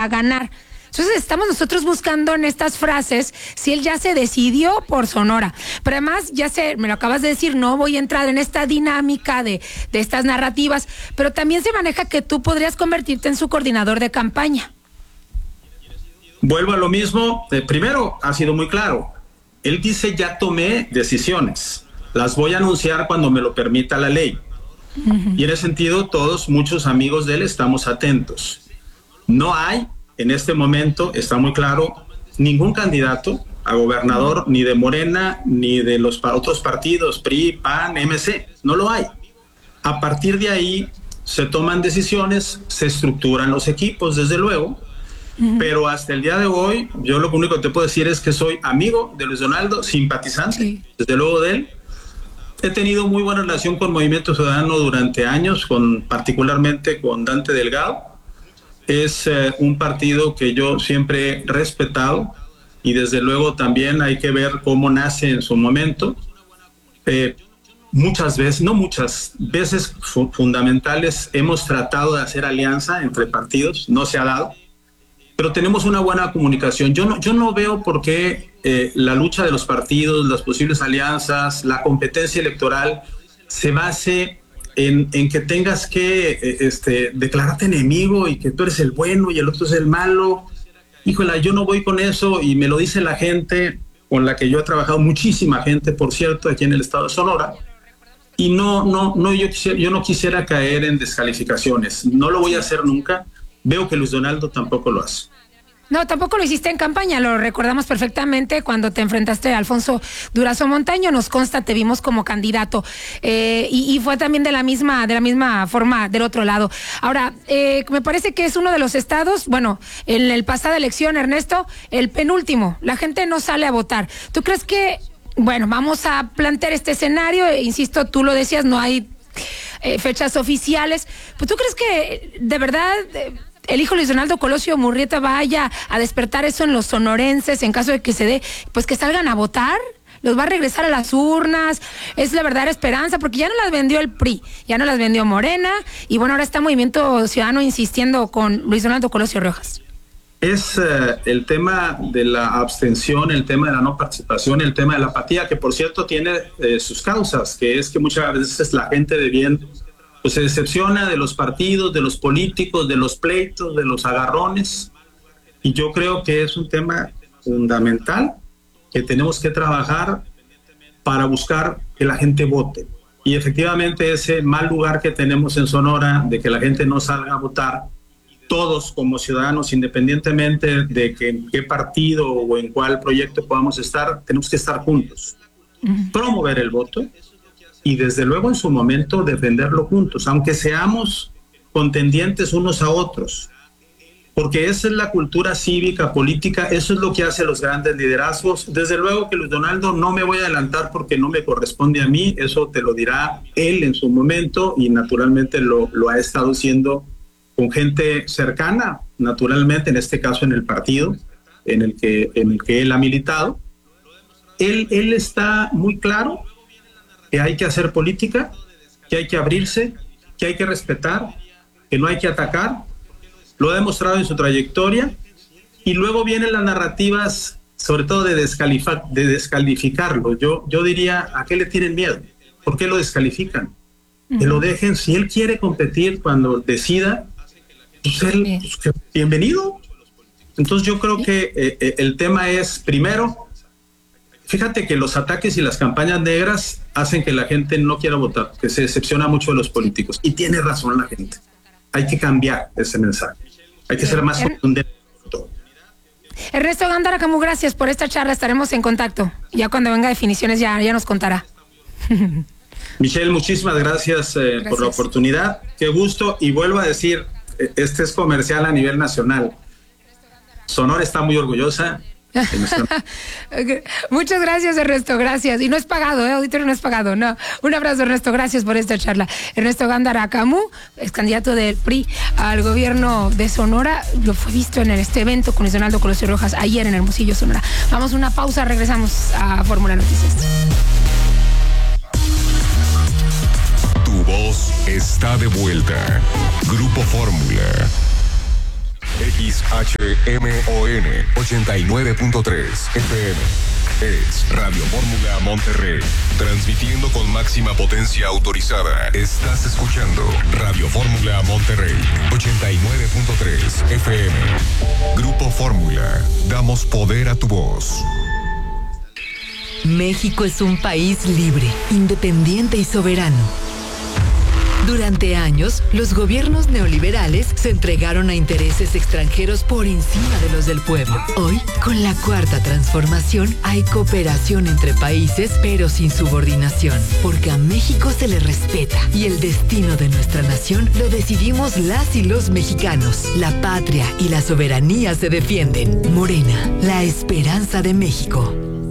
a ganar. Entonces estamos nosotros buscando en estas frases si él ya se decidió por Sonora. Pero además, me lo acabas de decir, no voy a entrar en esta dinámica de estas narrativas, pero también se maneja que tú podrías convertirte en su coordinador de campaña. Vuelvo a lo mismo. Primero, ha sido muy claro. Él dice, ya tomé decisiones. Las voy a anunciar cuando me lo permita la ley. Uh-huh. Y en ese sentido, muchos amigos de él estamos atentos. No hay, en este momento, está muy claro, ningún candidato a gobernador, ni de Morena, ni de los otros partidos, PRI, PAN, MC. No lo hay. A partir de ahí, se toman decisiones, se estructuran los equipos, desde luego. Uh-huh. Pero hasta el día de hoy, yo lo único que te puedo decir es que soy amigo de Luis Donaldo, simpatizante, sí, desde luego de él. He tenido muy buena relación con Movimiento Ciudadano durante años, particularmente con Dante Delgado. Es un partido que yo siempre he respetado y desde luego también hay que ver cómo nace en su momento. Muchas veces fundamentales hemos tratado de hacer alianza entre partidos, no se ha dado, pero tenemos una buena comunicación. Yo no veo por qué la lucha de los partidos, las posibles alianzas, la competencia electoral se base en que tengas que declararte enemigo y que tú eres el bueno y el otro es el malo. Híjole, yo no voy con eso y me lo dice la gente con la que yo he trabajado, muchísima gente, por cierto, aquí en el estado de Sonora. Y yo no quisiera caer en descalificaciones. No lo voy a hacer nunca. Veo que Luis Donaldo tampoco lo hace. No, tampoco lo hiciste en campaña, lo recordamos perfectamente cuando te enfrentaste a Alfonso Durazo Montaño, nos consta, te vimos como candidato, y fue también de la misma forma del otro lado. Ahora, me parece que es uno de los estados, bueno, en el pasada elección, Ernesto, el penúltimo, la gente no sale a votar. ¿Tú crees que, bueno, vamos a plantear este escenario, insisto, tú lo decías, no hay fechas oficiales, pues tú crees que de verdad el hijo Luis Donaldo Colosio Murrieta vaya a despertar eso en los sonorenses en caso de que se dé, pues que salgan a votar? ¿Los va a regresar a las urnas? Es la verdadera esperanza, porque ya no las vendió el PRI, ya no las vendió Morena, y bueno, ahora está Movimiento Ciudadano insistiendo con Luis Donaldo Colosio Rojas. Es el tema de la abstención, el tema de la no participación, el tema de la apatía, que por cierto tiene sus causas, que es que muchas veces la gente de bien pues se decepciona de los partidos, de los políticos, de los pleitos, de los agarrones, y yo creo que es un tema fundamental que tenemos que trabajar para buscar que la gente vote. Y efectivamente ese mal lugar que tenemos en Sonora de que la gente no salga a votar, todos como ciudadanos, independientemente de que en qué partido o en cuál proyecto podamos estar, tenemos que estar juntos, promover el voto y desde luego en su momento defenderlo juntos, aunque seamos contendientes unos a otros, porque esa es la cultura cívica, política, eso es lo que hace los grandes liderazgos. Desde luego que Luis Donaldo, no me voy a adelantar porque no me corresponde a mí, eso te lo dirá él en su momento y naturalmente lo ha estado haciendo con gente cercana, naturalmente, en este caso en el partido en el que él ha militado. Él está muy claro que hay que hacer política, que hay que abrirse, que hay que respetar, que no hay que atacar. Lo ha demostrado en su trayectoria y luego vienen las narrativas, sobre todo de descalificarlo. Yo diría, ¿a qué le tienen miedo? ¿Por qué lo descalifican? Que lo dejen, si él quiere competir cuando decida, pues él, pues, bienvenido. Entonces yo creo que el tema es, primero, fíjate que los ataques y las campañas negras hacen que la gente no quiera votar, que se decepciona mucho de los políticos. Y tiene razón la gente. Hay que cambiar ese mensaje. Hay que ser más contundente. Ernesto Gándara Camus, gracias por esta charla. Estaremos en contacto. Ya cuando venga definiciones ya nos contará. Michelle, muchísimas gracias por la oportunidad. Qué gusto. Y vuelvo a decir, este es comercial a nivel nacional. Sonora está muy orgullosa. Muchas gracias, Ernesto, gracias. Y no es pagado, auditorio, no es pagado, no. Un abrazo, Ernesto, gracias por esta charla. Ernesto Gándara Camus, ex candidato del PRI al gobierno de Sonora, lo fue visto en este evento con Luis Donaldo Colosio Rojas ayer en Hermosillo, Sonora. Vamos a una pausa, regresamos a Fórmula Noticias. Tu voz está de vuelta. Grupo Fórmula. XHMON 89.3 FM. Es Radio Fórmula Monterrey. Transmitiendo con máxima potencia autorizada. Estás escuchando Radio Fórmula Monterrey 89.3 FM. Grupo Fórmula. Damos poder a tu voz. México es un país libre, independiente y soberano. Durante años, los gobiernos neoliberales se entregaron a intereses extranjeros por encima de los del pueblo. Hoy, con la Cuarta Transformación, hay cooperación entre países, pero sin subordinación, porque a México se le respeta y el destino de nuestra nación lo decidimos las y los mexicanos. La patria y la soberanía se defienden. Morena, la esperanza de México.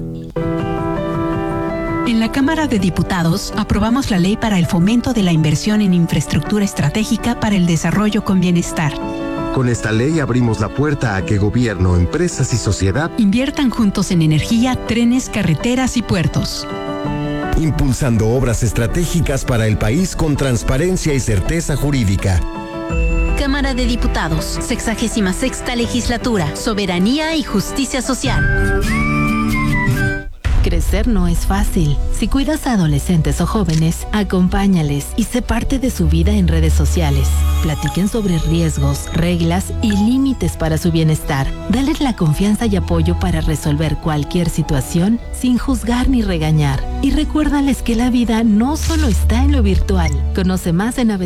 En la Cámara de Diputados aprobamos la ley para el fomento de la inversión en infraestructura estratégica para el desarrollo con bienestar. Con esta ley abrimos la puerta a que gobierno, empresas y sociedad inviertan juntos en energía, trenes, carreteras y puertos. Impulsando obras estratégicas para el país con transparencia y certeza jurídica. Cámara de Diputados, 66ª Legislatura, Soberanía y Justicia Social. Crecer no es fácil. Si cuidas a adolescentes o jóvenes, acompáñales y sé parte de su vida en redes sociales. Platiquen sobre riesgos, reglas y límites para su bienestar. Dales la confianza y apoyo para resolver cualquier situación sin juzgar ni regañar. Y recuérdales que la vida no solo está en lo virtual. Conoce más en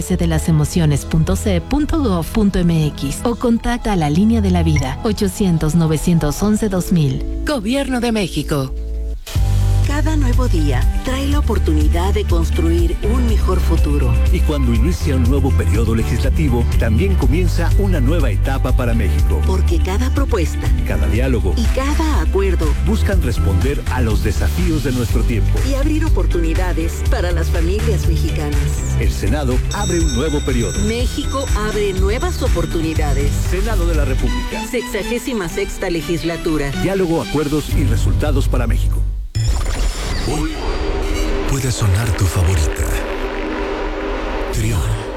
abcdelasemociones.ce.gov.mx o contacta a la Línea de la Vida 800-911-2000. Gobierno de México. Cada nuevo día trae la oportunidad de construir un mejor futuro. Y cuando inicia un nuevo periodo legislativo, también comienza una nueva etapa para México. Porque cada propuesta, cada diálogo y cada acuerdo buscan responder a los desafíos de nuestro tiempo y abrir oportunidades para las familias mexicanas. El Senado abre un nuevo periodo. México abre nuevas oportunidades. Senado de la República. 66ª Legislatura. Diálogo, acuerdos y resultados para México. Hoy puede sonar tu favorita. Trión.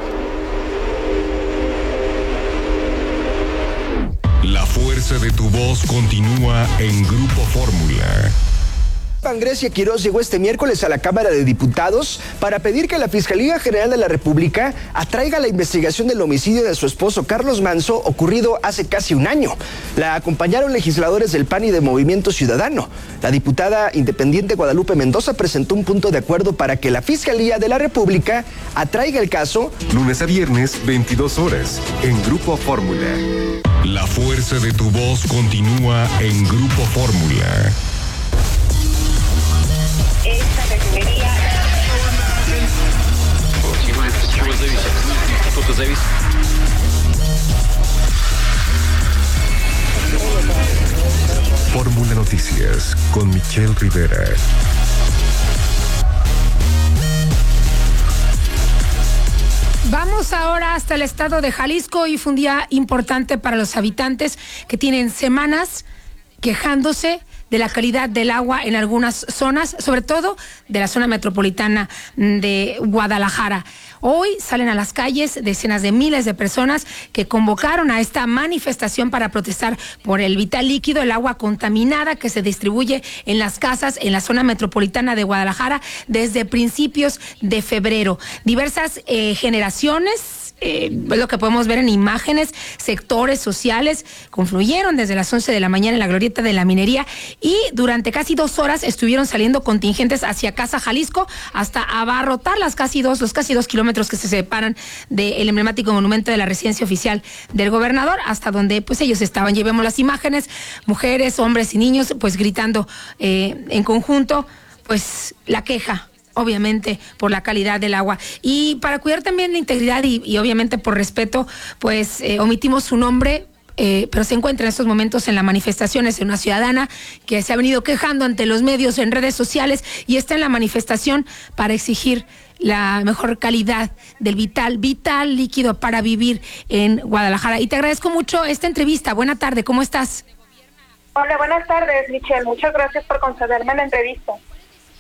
La fuerza de tu voz continúa en Grupo Fórmula. Grecia Quiroz llegó este miércoles a la Cámara de Diputados para pedir que la Fiscalía General de la República atraiga la investigación del homicidio de su esposo Carlos Manzo, ocurrido hace casi un año. La acompañaron legisladores del PAN y de Movimiento Ciudadano. La diputada independiente Guadalupe Mendoza presentó un punto de acuerdo para que la Fiscalía de la República atraiga el caso. Lunes a viernes, 22 horas, en Grupo Fórmula. La fuerza de tu voz continúa en Grupo Fórmula. Esta refinería. Fórmula Noticias con Michelle Rivera. Vamos ahora hasta el estado de Jalisco. Hoy fue un día importante para los habitantes que tienen semanas quejándose de la calidad del agua en algunas zonas, sobre todo de la zona metropolitana de Guadalajara. Hoy salen a las calles decenas de miles de personas que convocaron a esta manifestación para protestar por el vital líquido, el agua contaminada que se distribuye en las casas en la zona metropolitana de Guadalajara desde principios de febrero. Diversas generaciones, es lo que podemos ver en imágenes, sectores sociales confluyeron desde las 11 de la mañana en la glorieta de la minería y durante casi 2 horas estuvieron saliendo contingentes hacia Casa Jalisco hasta abarrotar los casi 2 kilómetros que se separan del emblemático monumento de la residencia oficial del gobernador, hasta donde pues ellos estaban. Llevemos las imágenes, mujeres, hombres y niños pues gritando en conjunto pues la queja, obviamente, por la calidad del agua. Y para cuidar también la integridad y obviamente por respeto, pues omitimos su nombre, pero se encuentra en estos momentos en la manifestación. Es una ciudadana que se ha venido quejando ante los medios en redes sociales y está en la manifestación para exigir la mejor calidad del vital líquido para vivir en Guadalajara. Y te agradezco mucho esta entrevista. Buena tarde, ¿cómo estás? Hola, buenas tardes, Michelle. Muchas gracias por concederme la entrevista.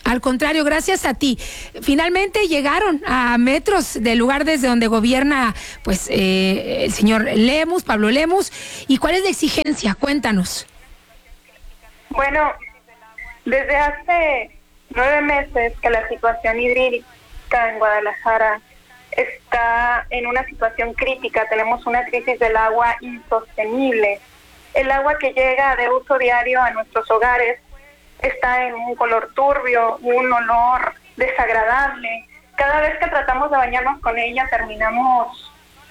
Al contrario, gracias a ti. Finalmente llegaron a metros del lugar desde donde gobierna pues el señor Lemus, Pablo Lemus. ¿Y cuál es la exigencia? Cuéntanos. Bueno, desde hace 9 meses que la situación hídrica en Guadalajara está en una situación crítica. Tenemos una crisis del agua insostenible. El agua que llega de uso diario a nuestros hogares está en un color turbio, un olor desagradable. Cada vez que tratamos de bañarnos con ella terminamos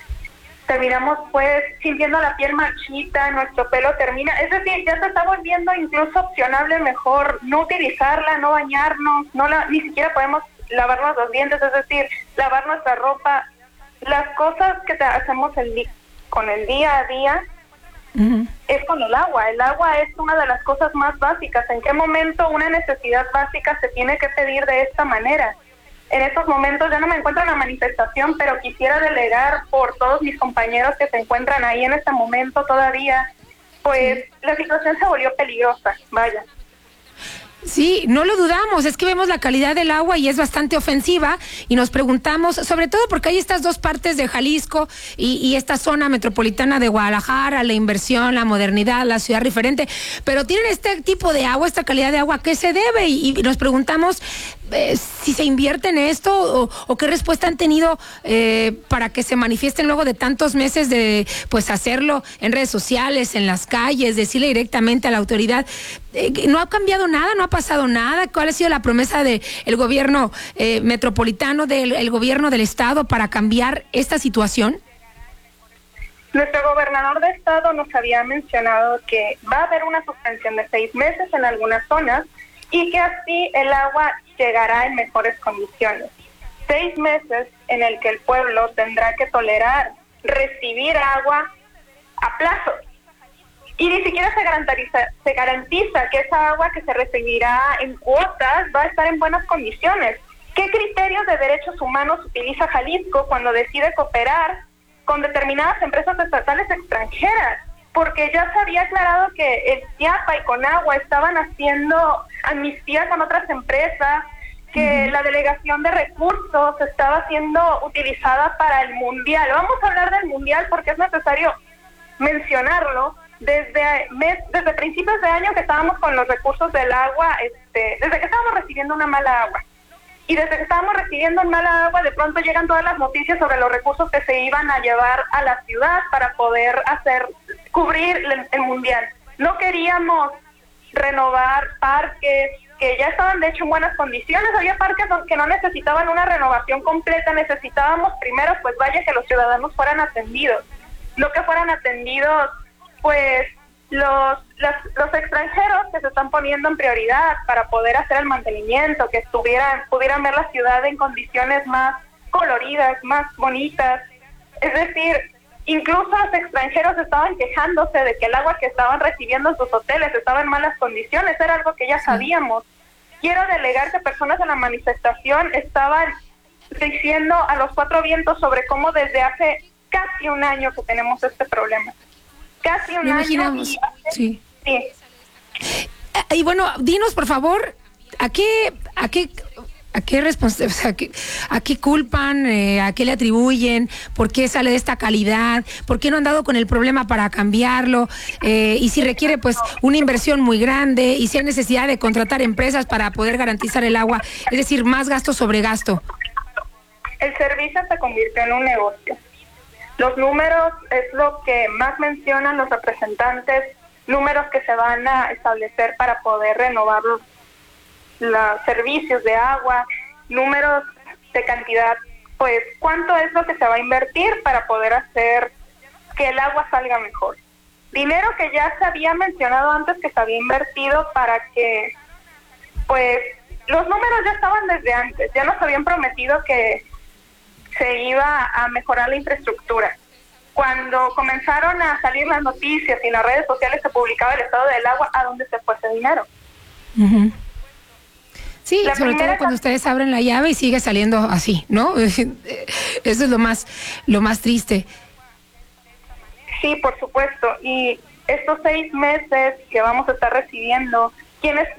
pues sintiendo la piel marchita, nuestro pelo termina, es decir, ya se está volviendo incluso opcionable mejor no utilizarla, no bañarnos, ni siquiera podemos lavarnos los dientes, es decir, lavar nuestra ropa, las cosas que hacemos con el día a día. Uh-huh. Es con el agua. El agua es una de las cosas más básicas. ¿En qué momento una necesidad básica se tiene que pedir de esta manera? En estos momentos ya no me encuentro en la manifestación, pero quisiera delegar por todos mis compañeros que se encuentran ahí en este momento todavía, pues la situación se volvió peligrosa, vaya. Sí, no lo dudamos, es que vemos la calidad del agua y es bastante ofensiva y nos preguntamos, sobre todo porque hay estas dos partes de Jalisco y esta zona metropolitana de Guadalajara, la inversión, la modernidad, la ciudad referente, pero tienen este tipo de agua, esta calidad de agua, ¿a qué se debe? Y nos preguntamos si se invierte en esto o qué respuesta han tenido para que se manifiesten luego de tantos meses de pues hacerlo en redes sociales, en las calles, decirle directamente a la autoridad. ¿No ha cambiado nada? ¿No ha pasado nada? ¿Cuál ha sido la promesa del gobierno metropolitano, del gobierno del estado para cambiar esta situación? Nuestro gobernador de estado nos había mencionado que va a haber una suspensión de 6 meses en algunas zonas y que así el agua llegará en mejores condiciones. 6 meses en el que el pueblo tendrá que tolerar recibir agua a plazo. Y ni siquiera se garantiza que esa agua que se recibirá en cuotas va a estar en buenas condiciones. ¿Qué criterios de derechos humanos utiliza Jalisco cuando decide cooperar con determinadas empresas estatales extranjeras? Porque ya se había aclarado que el CIAPA y Conagua estaban haciendo amnistía con otras empresas, que la delegación de recursos estaba siendo utilizada para el Mundial. Vamos a hablar del Mundial porque es necesario mencionarlo. Desde principios de año que estábamos con los recursos del agua, desde que estábamos recibiendo una mala agua. Y desde que estábamos recibiendo mala agua, de pronto llegan todas las noticias sobre los recursos que se iban a llevar a la ciudad para poder cubrir el Mundial. No queríamos renovar parques que ya estaban de hecho en buenas condiciones. Había parques que no necesitaban una renovación completa. Necesitábamos primero, pues vaya, que los ciudadanos fueran atendidos. No que fueran atendidos pues los extranjeros que se están poniendo en prioridad para poder hacer el mantenimiento, que pudieran ver la ciudad en condiciones más coloridas, más bonitas. Es decir, incluso los extranjeros estaban quejándose de que el agua que estaban recibiendo en sus hoteles estaba en malas condiciones. Era algo que ya sabíamos. Quiero delegar que personas en la manifestación estaban diciendo a los 4 vientos sobre cómo desde hace casi un año que tenemos este problema. Casi un año. Sí. Y bueno, dinos por favor, ¿a qué culpan, a qué le atribuyen, por qué sale de esta calidad, por qué no han dado con el problema para cambiarlo, y si requiere pues una inversión muy grande, y si hay necesidad de contratar empresas para poder garantizar el agua, es decir, más gasto sobre gasto? El servicio se convirtió en un negocio. Los números es lo que más mencionan los representantes, números que se van a establecer para poder renovar los servicios de agua, números de cantidad, pues cuánto es lo que se va a invertir para poder hacer que el agua salga mejor. Dinero que ya se había mencionado antes que se había invertido para que, pues, los números ya estaban desde antes, ya nos habían prometido que se iba a mejorar la infraestructura. Cuando comenzaron a salir las noticias y en las redes sociales se publicaba el estado del agua, ¿a dónde se fue ese dinero? Uh-huh. Sí, sobre todo cuando ustedes abren la llave y sigue saliendo así, ¿no? Eso es lo más triste. Sí, por supuesto. Y estos 6 meses que vamos a estar recibiendo, ¿quiénes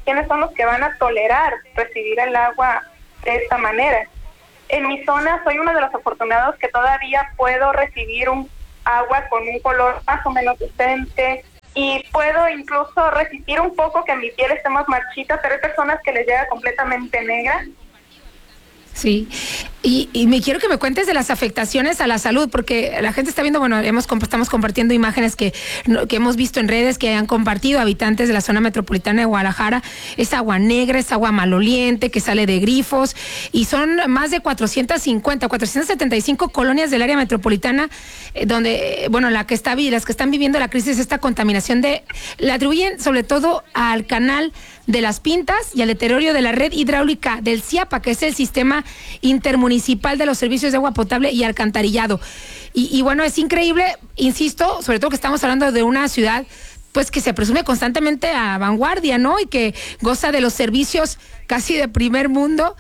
quiénes son los que van a tolerar recibir el agua de esta manera. En mi zona soy uno de los afortunados que todavía puedo recibir un agua con un color más o menos decente y puedo incluso resistir un poco que mi piel esté más marchita, pero hay personas que les llega completamente negra. Sí, y me quiero que me cuentes de las afectaciones a la salud, porque la gente está viendo, bueno, estamos compartiendo imágenes que hemos visto en redes, que han compartido habitantes de la zona metropolitana de Guadalajara. Es agua negra, es agua maloliente, que sale de grifos, y son más de 475 colonias del área metropolitana, donde, bueno, las que están viviendo la crisis, esta contaminación la atribuyen sobre todo al canal de las Pintas y al deterioro de la red hidráulica del CIAPA, que es el Sistema Intermunicipal de los Servicios de Agua Potable y Alcantarillado. Y bueno, es increíble, insisto, sobre todo que estamos hablando de una ciudad pues que se presume constantemente a vanguardia, ¿no? Y que goza de los servicios casi de primer mundo,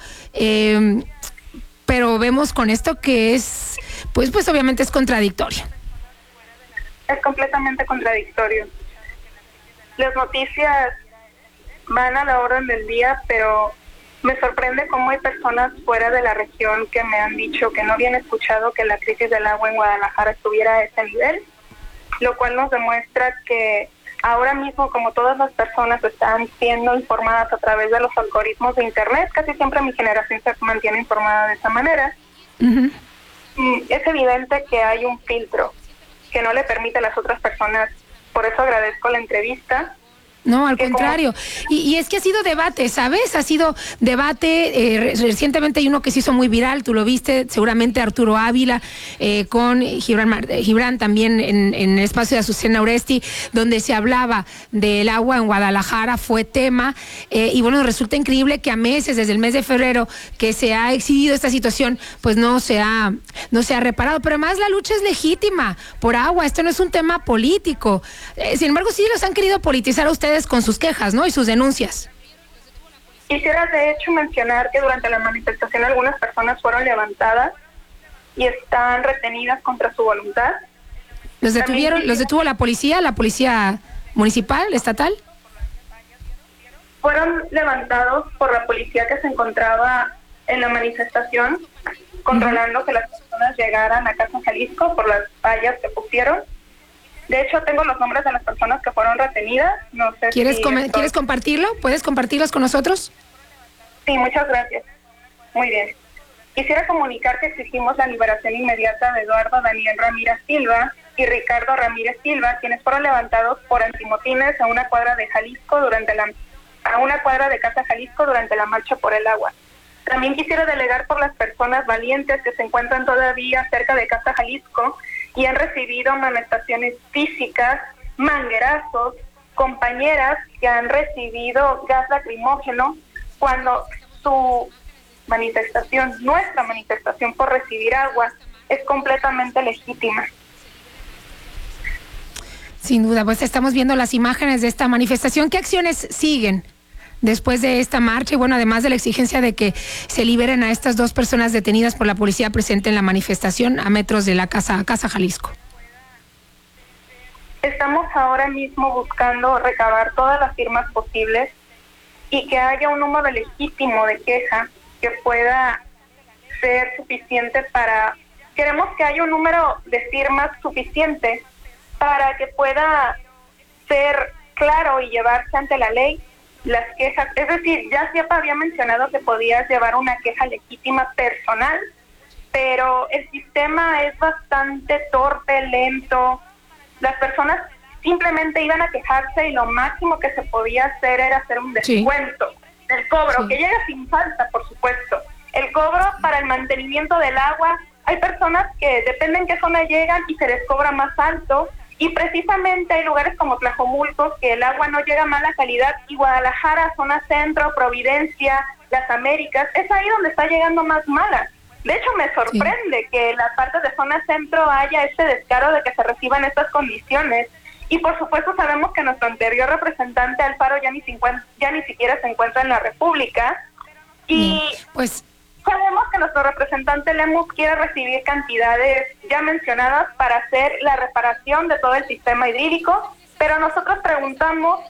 pero vemos con esto que es, pues obviamente es contradictorio. Es completamente contradictorio. Las noticias van a la orden del día, pero me sorprende cómo hay personas fuera de la región que me han dicho que no habían escuchado que la crisis del agua en Guadalajara estuviera a ese nivel, lo cual nos demuestra que ahora mismo, como todas las personas están siendo informadas a través de los algoritmos de internet, casi siempre mi generación se mantiene informada de esa manera. Uh-huh. Es evidente que hay un filtro que no le permite a las otras personas, por eso agradezco la entrevista. No, al contrario. Y es que ha sido debate, ¿sabes? Ha sido debate. Recientemente hay uno que se hizo muy viral, tú lo viste, seguramente Arturo Ávila, con Gibran también en el espacio de Azucena Oresti, donde se hablaba del agua en Guadalajara, fue tema. Y bueno, resulta increíble que a meses, desde el mes de febrero, que se ha exhibido esta situación, pues no se ha reparado. Pero además la lucha es legítima por agua, esto no es un tema político. Sin embargo, sí los han querido politizar a ustedes con sus quejas, ¿no? Y sus denuncias. Quisiera de hecho mencionar que durante la manifestación algunas personas fueron levantadas y están retenidas contra su voluntad. ¿Los detuvo la policía municipal, estatal? Fueron levantados por la policía que se encontraba en la manifestación, controlando que las personas llegaran a Casa Jalisco por las vallas que pusieron. De hecho, tengo los nombres de las personas que fueron retenidas. No sé ¿Quieres compartirlo? ¿Puedes compartirlos con nosotros? Sí, muchas gracias. Muy bien. Quisiera comunicar que exigimos la liberación inmediata de Eduardo Daniel Ramírez Silva y Ricardo Ramírez Silva, quienes fueron levantados por antimotines a una cuadra de Casa Jalisco durante la marcha por el agua. También quisiera delegar por las personas valientes que se encuentran todavía cerca de Casa Jalisco y han recibido manifestaciones físicas, manguerazos, compañeras que han recibido gas lacrimógeno cuando nuestra manifestación por recibir agua es completamente legítima. Sin duda, pues estamos viendo las imágenes de esta manifestación. ¿Qué acciones siguen después de esta marcha? Y bueno, además de la exigencia de que se liberen a estas dos personas detenidas por la policía presente en la manifestación a metros de la Casa Jalisco. Estamos ahora mismo buscando recabar todas las firmas posibles y que haya un número legítimo de queja que pueda ser suficiente queremos que haya un número de firmas suficiente para que pueda ser claro y llevarse ante la ley las quejas. Es decir, ya CIAPA había mencionado que podías llevar una queja legítima personal, pero el sistema es bastante torpe, lento. Las personas simplemente iban a quejarse y lo máximo que se podía hacer era hacer un descuento del cobro, que llega sin falta, por supuesto. El cobro para el mantenimiento del agua, hay personas que depende en qué zona llegan y se les cobra más alto, y precisamente hay lugares como Tlajomulco que el agua no llega a mala calidad, y Guadalajara, zona centro, Providencia, Las Américas, es ahí donde está llegando más mala. De hecho, me sorprende que en la parte de zona centro haya este descaro de que se reciban estas condiciones. Y por supuesto sabemos que nuestro anterior representante Alfaro ya ni siquiera se encuentra en la República. Y pues sabemos que nuestro representante Lemus quiere recibir cantidades ya mencionadas para hacer la reparación de todo el sistema hídrico, pero nosotros preguntamos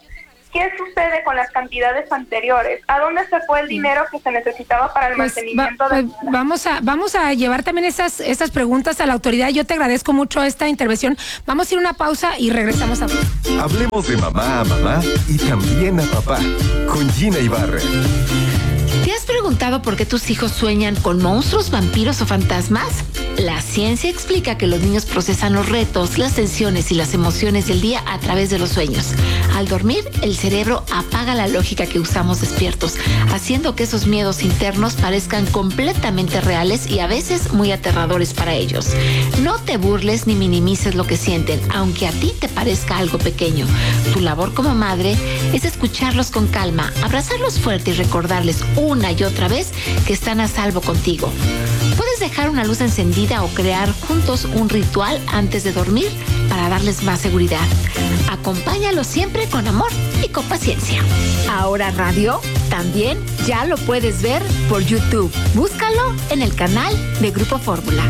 ¿qué sucede con las cantidades anteriores? ¿A dónde se fue el dinero que se necesitaba para el mantenimiento de... Vamos a llevar también esas preguntas a la autoridad. Yo te agradezco mucho esta intervención. Vamos a ir a una pausa y regresamos a... Hablemos de mamá a mamá y también a papá, con Gina Ibarra. ¿Te has preguntado por qué tus hijos sueñan con monstruos, vampiros o fantasmas? La ciencia explica que los niños procesan los retos, las tensiones y las emociones del día a través de los sueños. Al dormir, el cerebro apaga la lógica que usamos despiertos, haciendo que esos miedos internos parezcan completamente reales y a veces muy aterradores para ellos. No te burles ni minimices lo que sienten, aunque a ti te parezca algo pequeño. Tu labor como madre es escucharlos con calma, abrazarlos fuerte y recordarles una y otra vez que están a salvo contigo. Puedes dejar una luz encendida o crear juntos un ritual antes de dormir para darles más seguridad. Acompáñalos siempre con amor y con paciencia. Ahora Radio también ya lo puedes ver por YouTube. Búscalo en el canal de Grupo Fórmula.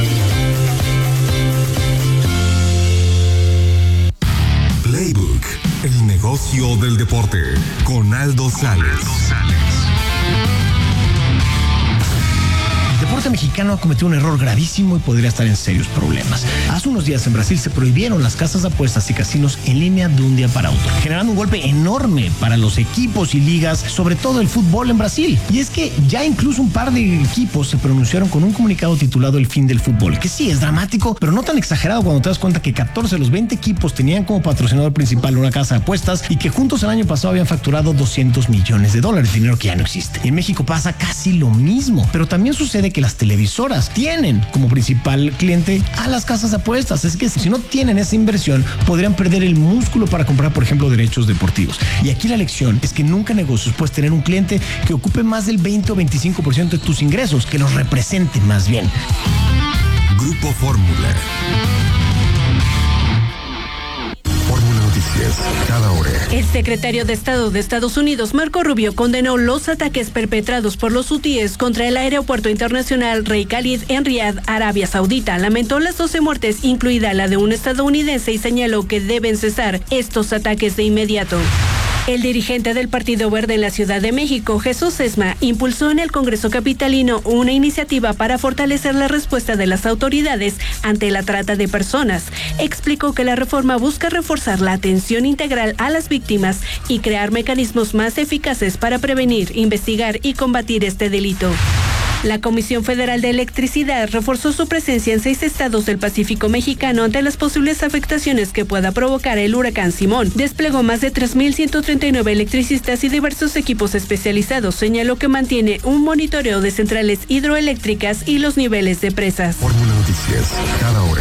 Playbook, el negocio del deporte, con Aldo Sales. El deporte mexicano ha cometido un error gravísimo y podría estar en serios problemas. Hace unos días en Brasil se prohibieron las casas de apuestas y casinos en línea de un día para otro, generando un golpe enorme para los equipos y ligas, sobre todo el fútbol en Brasil. Y es que ya incluso un par de equipos se pronunciaron con un comunicado titulado El fin del fútbol, que sí es dramático, pero no tan exagerado cuando te das cuenta que 14 de los 20 equipos tenían como patrocinador principal una casa de apuestas y que juntos el año pasado habían facturado $200 millones, dinero que ya no existe. En México pasa casi lo mismo, pero también sucede que las televisoras tienen como principal cliente a las casas de apuestas. Es que si no tienen esa inversión, podrían perder el músculo para comprar, por ejemplo, derechos deportivos. Y aquí la lección es que nunca en negocios puedes tener un cliente que ocupe más del 20 o 25% de tus ingresos, que los represente más bien. Grupo Fórmula. Cada hora. El secretario de Estado de Estados Unidos, Marco Rubio, condenó los ataques perpetrados por los hutíes contra el aeropuerto internacional Rey Khalid en Riad, Arabia Saudita. Lamentó las 12 muertes, incluida la de un estadounidense, y señaló que deben cesar estos ataques de inmediato. El dirigente del Partido Verde en la Ciudad de México, Jesús Sesma, impulsó en el Congreso capitalino una iniciativa para fortalecer la respuesta de las autoridades ante la trata de personas. Explicó que la reforma busca reforzar la atención integral a las víctimas y crear mecanismos más eficaces para prevenir, investigar y combatir este delito. La Comisión Federal de Electricidad reforzó su presencia en 6 estados del Pacífico mexicano ante las posibles afectaciones que pueda provocar el huracán Simón. Desplegó más de 3,139 electricistas y diversos equipos especializados. Señaló que mantiene un monitoreo de centrales hidroeléctricas y los niveles de presas. Fórmula Noticias, cada hora.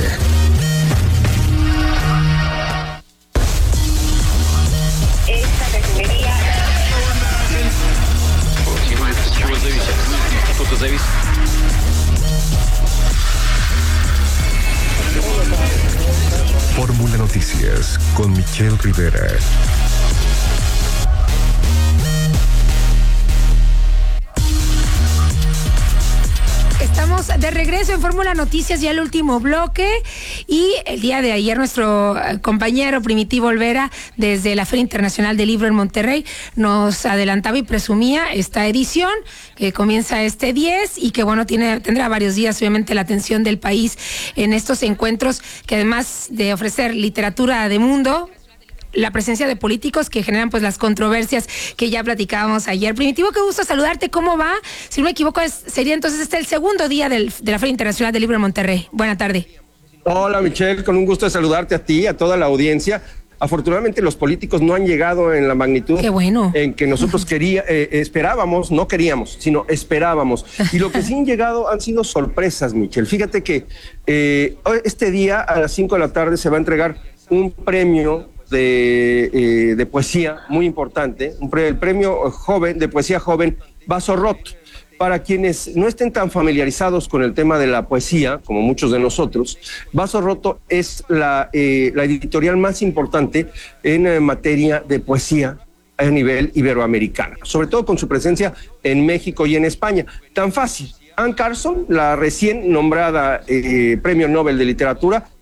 Fórmula Noticias con Michelle Rivera. Estamos de regreso en Fórmula Noticias, ya el último bloque, y el día de ayer nuestro compañero Primitivo Olvera desde la Feria Internacional del Libro en Monterrey nos adelantaba y presumía esta edición que comienza este 10 y que bueno, tendrá varios días obviamente la atención del país en estos encuentros que además de ofrecer literatura de mundo, la presencia de políticos que generan pues las controversias que ya platicábamos ayer. Primitivo, qué gusto saludarte, ¿cómo va? Si no me equivoco, sería entonces el segundo día de la Feria Internacional del Libro en Monterrey. Buena tarde. Hola Michelle, con un gusto de saludarte a ti, a toda la audiencia. Afortunadamente los políticos no han llegado en la magnitud en que nosotros esperábamos, no queríamos, sino esperábamos. Y lo que sí han llegado han sido sorpresas, Michelle. Fíjate que este día a las 5 de la tarde se va a entregar un premio de poesía muy importante, el premio joven de poesía joven Vaso Roto. Para quienes no estén tan familiarizados con el tema de la poesía, como muchos de nosotros, Vaso Roto es la editorial más importante en materia de poesía a nivel iberoamericano, sobre todo con su presencia en México y en España. Tan fácil. Anne Carson, la recién nombrada Premio Nobel de Literatura,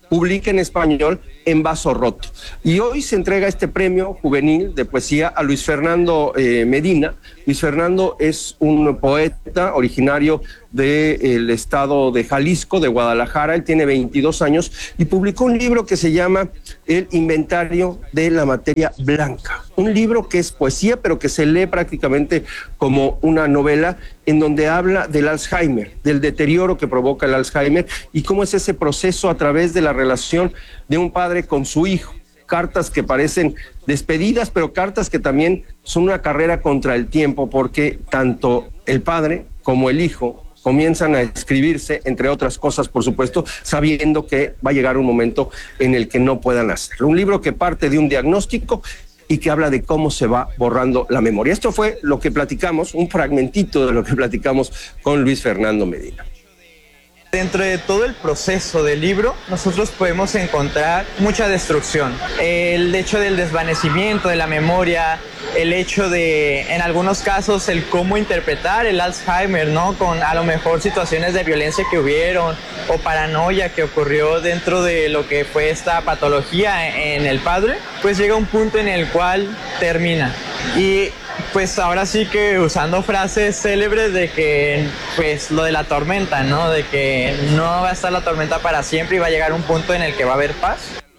publica en español En Vaso Roto. Y hoy se entrega este premio juvenil de poesía a Luis Fernando Medina. Luis Fernando es un poeta originario del estado de Jalisco, de Guadalajara. Él tiene 22 años y publicó un libro que se llama El Inventario de la Materia Blanca. Un libro que es poesía, pero que se lee prácticamente como una novela, en donde habla del Alzheimer, del deterioro que provoca el Alzheimer y cómo es ese proceso a través de la relación de un padre con su hijo. Cartas que parecen despedidas, pero cartas que también son una carrera contra el tiempo, porque tanto el padre como el hijo comienzan a escribirse, entre otras cosas, por supuesto, sabiendo que va a llegar un momento en el que no puedan hacerlo. Un libro que parte de un diagnóstico y que habla de cómo se va borrando la memoria. Esto fue lo que platicamos, un fragmentito de lo que platicamos con Luis Fernando Medina. Dentro de todo el proceso del libro, nosotros podemos encontrar mucha destrucción. El hecho del desvanecimiento de la memoria, el hecho de, en algunos casos, el cómo interpretar el Alzheimer, ¿no? Con a lo mejor situaciones de violencia que hubieron o paranoia que ocurrió dentro de lo que fue esta patología en el padre, pues llega un punto en el cual termina. Y pues ahora sí que usando frases célebres de que pues lo de la tormenta, ¿no? De que no va a estar la tormenta para siempre y va a llegar un punto en el que va a haber paz.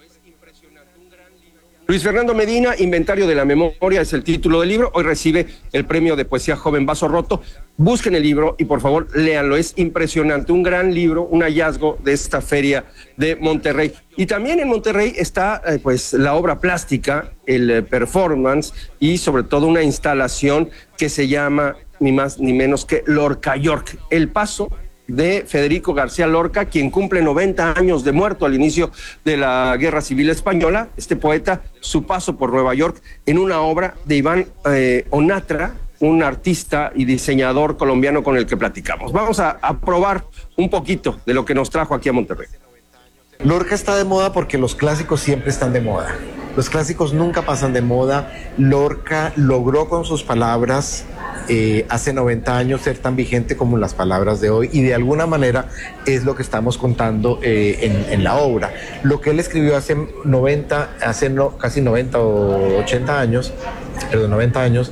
Luis Fernando Medina, Inventario de la Memoria es el título del libro. Hoy recibe el premio de poesía joven Vaso Roto. Busquen el libro y por favor léanlo, es impresionante, un gran libro, un hallazgo de esta feria de Monterrey. Y también en Monterrey está pues la obra plástica, el performance y sobre todo una instalación que se llama ni más ni menos que Lorca York, el paso de Federico García Lorca, quien cumple 90 años de muerto al inicio de la Guerra Civil Española. Este poeta, su paso por Nueva York en una obra de Iván Onatra, un artista y diseñador colombiano con el que platicamos. Vamos a probar un poquito de lo que nos trajo aquí a Monterrey. Lorca está de moda porque los clásicos siempre están de moda. Los clásicos nunca pasan de moda. Lorca logró con sus palabras hace 90 años ser tan vigente como las palabras de hoy, y de alguna manera es lo que estamos contando en la obra. Lo que él escribió hace casi 90 o 80 años, perdón, 90 años,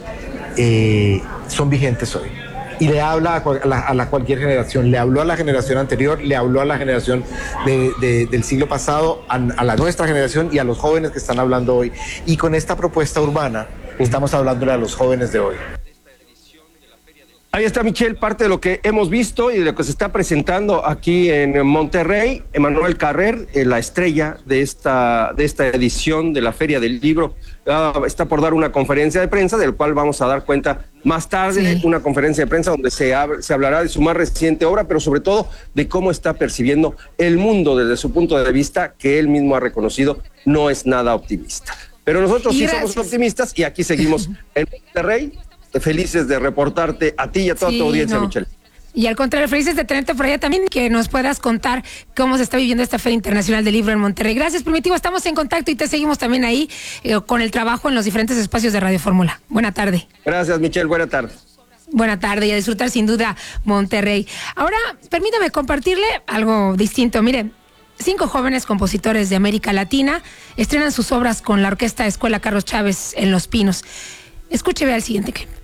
son vigentes hoy. Y le habla a cualquier generación. Le habló a la generación anterior, le habló a la generación del siglo pasado, a la nuestra generación y a los jóvenes que están hablando hoy. Y con esta propuesta urbana estamos hablándole a los jóvenes de hoy. Ahí está, Michelle, parte de lo que hemos visto y de lo que se está presentando aquí en Monterrey. Emanuel Carrer, la estrella de esta edición de la Feria del Libro, está por dar una conferencia de prensa, del cual vamos a dar cuenta más tarde, una conferencia de prensa donde se hablará de su más reciente obra, pero sobre todo de cómo está percibiendo el mundo desde su punto de vista, que él mismo ha reconocido no es nada optimista. Pero nosotros sí somos optimistas y aquí seguimos en Monterrey, felices de reportarte a ti y a toda tu audiencia, Michelle. Y al contrario, felices de tenerte por allá también, que nos puedas contar cómo se está viviendo esta Feria Internacional del Libro en Monterrey. Gracias, Primitivo, estamos en contacto y te seguimos también ahí con el trabajo en los diferentes espacios de Radio Fórmula. Buena tarde. Gracias, Michelle, buena tarde. Buena tarde y a disfrutar sin duda Monterrey. Ahora, permítame compartirle algo distinto. Miren, 5 jóvenes compositores de América Latina estrenan sus obras con la Orquesta Escuela Carlos Chávez en Los Pinos. Escuche, vea el siguiente clip.